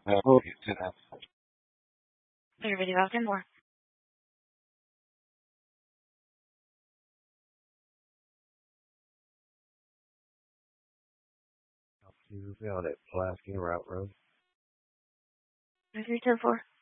You did that. Your video out more. You be on that Pulaski Route Road. 310-4.